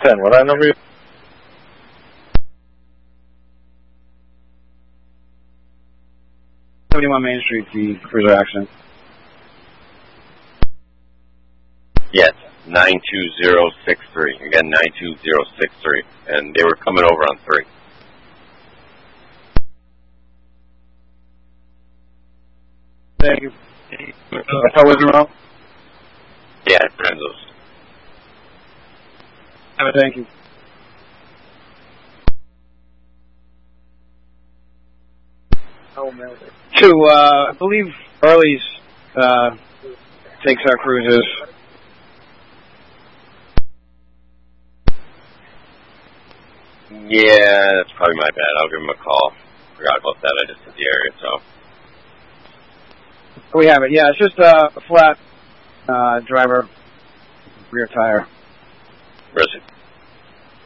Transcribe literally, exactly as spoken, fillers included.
ten. What I number? seventy-one Main Street, the cruiser accident. Yes, nine two zero six three. Again, nine two zero six three. And they were coming over on three. Thank you. How was it wrong? Yeah, Renzo's. Thank you. Oh, man. To, uh, I believe Early's, uh, takes our cruises. Yeah, that's probably my bad. I'll give him a call. Forgot about that. I just hit the area, so. We have it. Yeah, it's just uh, a flat uh, driver rear tire. Where is it?